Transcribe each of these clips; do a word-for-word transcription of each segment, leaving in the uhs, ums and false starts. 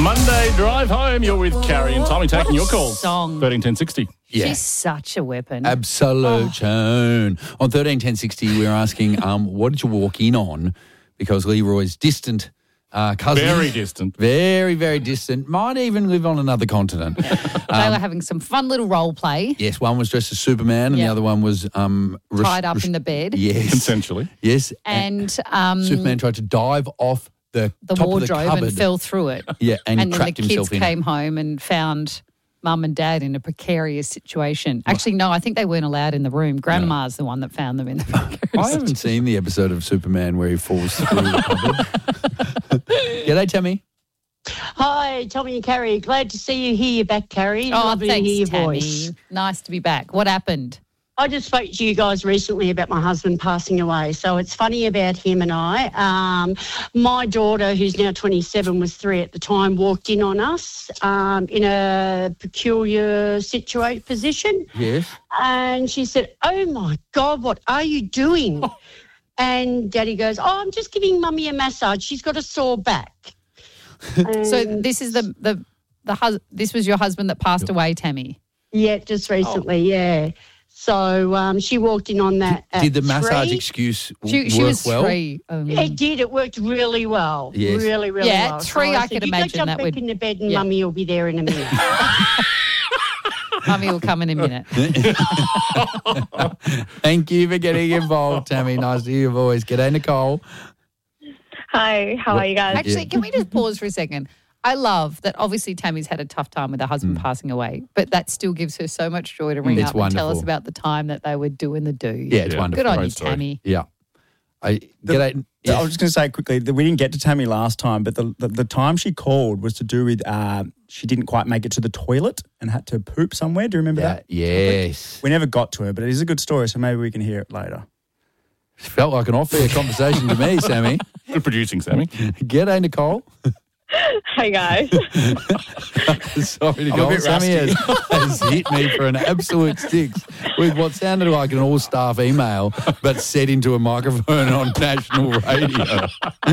Monday drive home. You're with Carrie and Tommy taking your calls. Song. thirteen ten sixty. Yeah. She's such a weapon. Absolute Oh. tune. On thirteen ten sixty, we're asking, um, what did you walk in on? Because Leroy's distant uh, cousin. Very distant. Very, very distant. Might even live on another continent. They were having some fun little role play, Yes, one was dressed as Superman and Yeah. the other one was... Um, res- tied up res- in the bed. Yes. Consensually. Yes. And um, Superman tried to dive off the, the top wardrobe of the cupboard. and fell through it. Yeah, and, And then the trapped kids himself in. came home and found mum and dad in a precarious situation. Actually, no, I think they weren't allowed in the room. Grandma's the one that found them in the precarious I haven't seen the episode of Superman where he falls through the cupboard. G'day, Tammy. Hi, Tommy and Carrie. Glad to see you here. You're back, Carrie. Oh, Lovely thanks, to hear your Tammy. voice. Nice to be back. What happened? I just spoke to you guys recently about my husband passing away. So it's funny about him and I. Um, my daughter, who's now twenty-seven, was three at the time, walked in on us um, in a peculiar situation position. Yes. And she said, "Oh, my God, what are you doing?" And Daddy goes, "Oh, I'm just giving Mummy a massage. She's got a sore back." So And- this is the the the hus- this was your husband that passed away, Tammy. Yeah, just recently, yeah. So um, she walked in on that at Did the massage three. excuse She, w- she work was well? three. Um, It did. It worked really well. Yes. Really, really Yeah, well. three, So I said, could you imagine go jump that back would- in the bed and yeah. Mummy will be there in a minute. Mummy will come in a minute. Thank you for getting involved, Tammy. Nice to hear your voice. G'day, Nicole. Hi, how are you guys? Actually, can we just pause for a second? I love that obviously Tammy's had a tough time with her husband passing away, but that still gives her so much joy to ring It's up and tell us wonderful. about the time that they were doing the do. Yeah, it's Yeah. wonderful. Good on Great you, story. Tammy. Yeah. I, g'day. So I was just going to say quickly that we didn't get to Tammy last time, but the, the, the time she called was to do with uh, she didn't quite make it to the toilet and had to poop somewhere. Do you remember Yeah, that? yes. We never got to her, but it is a good story, so maybe we can hear it later. Felt like an off-air conversation to me, Sammy. Good producing, Sammy. G'day, Nicole. Hey guys. Sorry, Nicole. bit Sammy has, rusty. has hit me for an absolute six with what sounded like an all-staff email, but set into a microphone on national radio.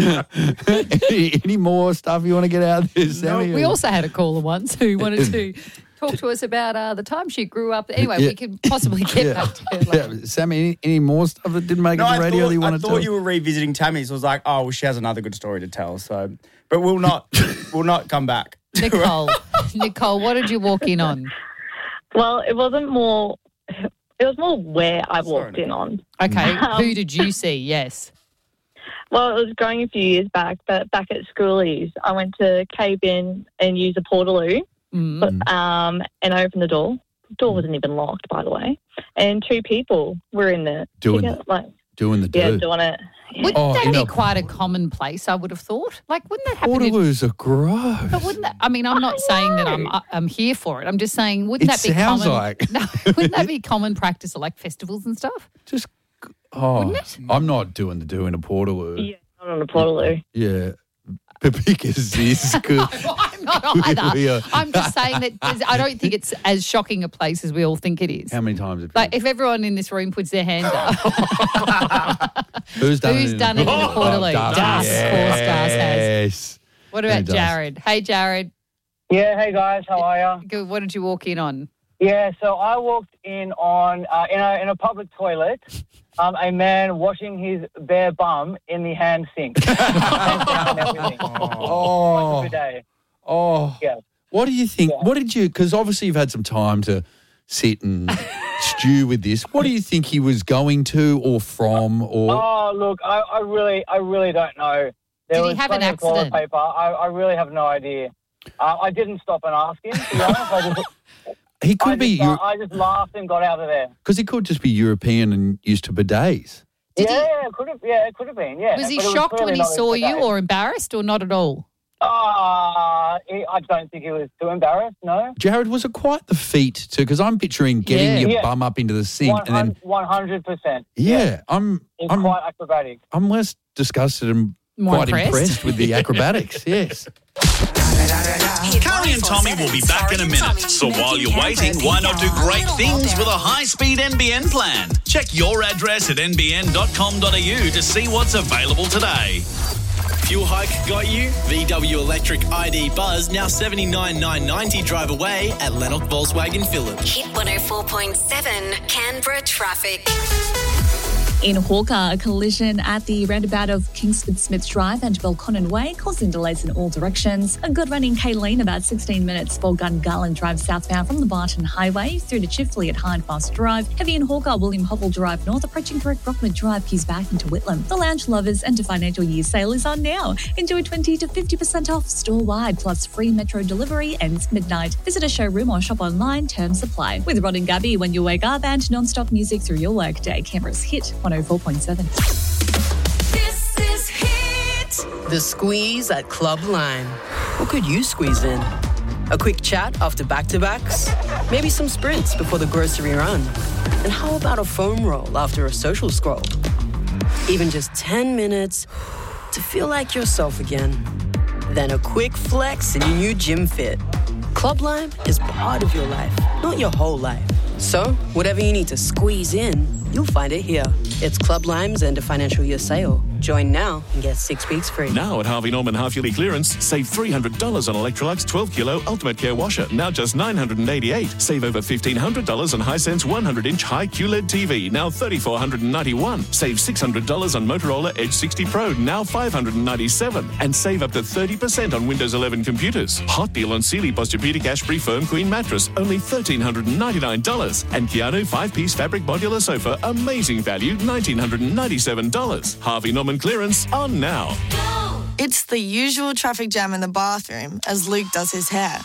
any, any more stuff you want to get out there, Sammy? We also had a caller once who wanted to talk to us about uh, the time she grew up. Anyway, Yeah. we could possibly get Yeah. back to her later. Yeah, Sammy, any, any more stuff that didn't make it No, to I radio thought, that you I want to thought tell? you were revisiting Tammy's. I was like, oh, well, she has another good story to tell. So, but we'll not, we'll not come back. Nicole, Nicole, what did you walk in on? Well, it wasn't more, it was more where I walked Sorry. in on. Okay, Um, who did you see? Yes. Well, it was going a few years back, but back at schoolies, I went to cave in and use a portaloo Mm. but, um, and I opened the door. The door wasn't even locked, by the way. And two people were in there. Doing together, it. like, Doing the yeah, do. doing it. Wouldn't Oh, that you be know- quite a common place, I would have thought? Like, wouldn't that happen? in- Portaloos are gross. But wouldn't that, I mean, I'm not I saying that I'm know. I'm here for it. I'm just saying, wouldn't It that be sounds common? like. No, wouldn't that be common practice at like festivals and stuff? Just, oh, Wouldn't it? I'm not doing the do in a portaloo. Yeah, not on a portaloo. Yeah. Because is good. I'm not either. Yeah. I'm just saying that there's- I don't think it's as shocking a place as we all think it is. How many times have Like, if everyone in this room puts their hands up, Who's done who's it? done it in a portaloo? Darcy. Das, of course, Das has. Yes. What Who about does? Jared? Hey, Jared, Yeah, hey guys, how are you? good. What did you walk in on? Yeah, so I walked in on uh, in a in a public toilet, um, a man washing his bare bum in the hand sink. Hand sink and everything. Oh. Like a bidet. Oh. Yeah. What do you think? Yeah. What did you, because obviously you've had some time to sit and stew with this. What do you think he was going to or from or? Oh, look, I, I really, I really don't know. There Did he was have an plenty of toilet accident? paper. I, I really have no idea. Uh, I didn't stop and ask him. To be honest, I just, He could I be, just, uh, I just laughed and got out of there. because he could just be European and used to bidets. Did yeah, he- yeah, it could have. Yeah, it could have been. Yeah. Was he but it shocked clearly when he not his saw you bidet. or embarrassed or not at all? Uh, he, I don't think he was too embarrassed, no. Jared, was it quite the feat to, because I'm picturing getting Yeah. your Yeah. bum up into the sink and then, one hundred percent. yeah, I'm, It's I'm, quite acrobatic. I'm less disgusted and More quite impressed. impressed with the acrobatics, yes. Carrie and Tommy will be back in a minute. So while you're waiting, why not do great things with a high-speed N B N plan? Check your address at n b n dot com dot a u to see what's available today. fuel hike got you? V W Electric I D Buzz now seventy-nine thousand nine hundred ninety drive away at Lennox Volkswagen Phillip. Hit one oh four point seven Canberra traffic. In Hawker, a collision at the roundabout of Kingsford Smith Drive and Belconnen Way, causing delays in all directions. A good run in Kayleen, about sixteen minutes for Gungahlin Drive southbound from the Barton Highway through to Chifley at Hindfast Drive. Heavy in Hawker, William Hobble Drive north, approaching Correct Brockman Drive, Keys back into Whitlam. The Lounge Lovers and financial year sale is on now. Enjoy twenty to fifty percent off store-wide, plus free metro delivery ends midnight. Visit a showroom or shop online, terms apply. With Rod and Gabby, when you wake up, and non-stop music through your workday. Canberra's Hit one oh four point seven. This is Hit. The squeeze at Club Lime. What could you squeeze in? A quick chat after back-to-backs? Maybe some sprints before the grocery run? And how about a foam roll after a social scroll? Even just ten minutes to feel like yourself again. Then a quick flex in your new gym fit. Club Lime is part of your life, not your whole life. So, whatever you need to squeeze in, you'll find it here. It's Club Lime's end of financial year sale. Join now and get six weeks free. Now at Harvey Norman half-yearly clearance, save three hundred dollars on Electrolux twelve kilo Ultimate Care Washer, now just nine hundred eighty-eight dollars. Save over fifteen hundred dollars on Hisense one hundred inch high Q L E D T V, now three thousand four hundred ninety-one dollars. Save six hundred dollars on Motorola Edge sixty Pro, now five hundred ninety-seven dollars. And save up to thirty percent on Windows eleven computers. Hot deal on Sealy Posturepedic Ashbury Firm Queen Mattress, only one thousand three hundred ninety-nine dollars. And Keanu five-piece fabric modular sofa, amazing value, one thousand nine hundred ninety-seven dollars. Harvey Norman clearance on now. It's the usual traffic jam in the bathroom as Luke does his hair.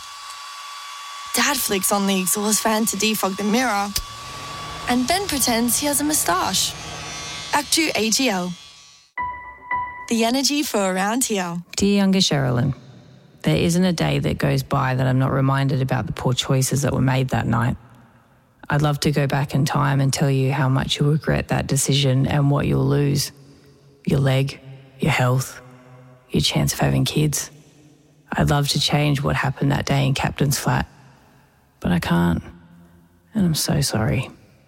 Dad flicks on the exhaust fan to defog the mirror, and Ben pretends he has a moustache. Act two A T L. The energy for around here. Dear younger Sherilyn, there isn't a day that goes by that I'm not reminded about the poor choices that were made that night. I'd love to go back in time and tell you how much you'll regret that decision and what you'll lose. Your leg, your health, your chance of having kids. I'd love to change what happened that day in Captain's Flat, but I can't, and I'm so sorry.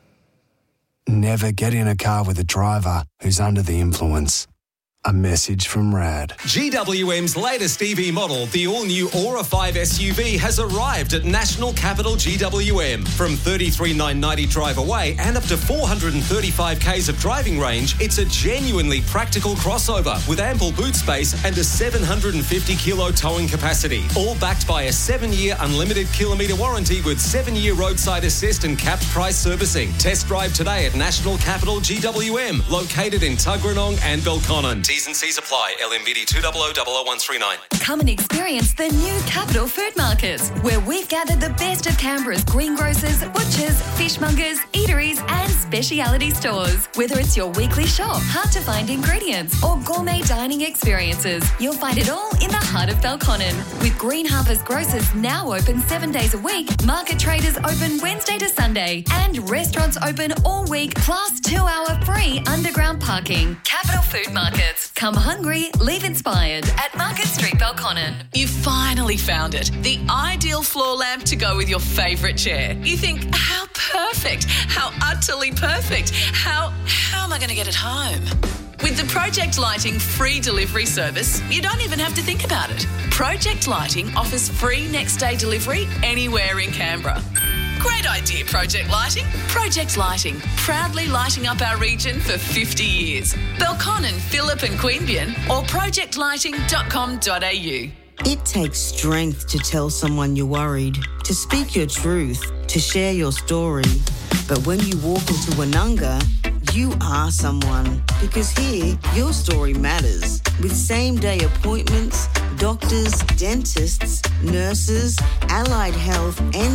Never get in a car with a driver who's under the influence. A message from Rad. G W M's latest E V model, the all-new Aura five S U V, has arrived at National Capital G W M. From thirty-three thousand nine hundred ninety drive away and up to four hundred thirty-five kays of driving range, it's a genuinely practical crossover with ample boot space and a seven hundred fifty kilo towing capacity. All backed by a seven-year unlimited kilometre warranty with seven-year roadside assist and capped price servicing. Test drive today at National Capital G W M, located in Tuggeranong and Belconnen. T's and C's apply. L M B D two zero zero zero zero one three nine. Come and experience the new Capital Food Market, where we've gathered the best of Canberra's greengrocers, butchers, fishmongers, eateries and speciality stores. Whether it's your weekly shop, hard-to-find ingredients or gourmet dining experiences, you'll find it all in the heart of Belconnen. With Green Harvest Grocers now open seven days a week, market traders open Wednesday to Sunday, and restaurants open all week, plus two-hour free underground parking. Capital Food Markets. Come hungry, leave inspired at Market Street, Belconnen. You finally found it. The ideal floor lamp to go with your favourite chair. You think, how perfect, how utterly perfect, how, how am I going to get it home? With the Project Lighting free delivery service, you don't even have to think about it. Project Lighting offers free next day delivery anywhere in Canberra. Great idea, Project Lighting. Project Lighting, proudly lighting up our region for fifty years. Belconnen, Phillip and Queanbeyan, or project lighting dot com dot a u. It takes strength to tell someone you're worried, to speak your truth, to share your story. But when you walk into Woononga, you are someone. Because here, your story matters. With same-day appointments, doctors, dentists, nurses, allied health and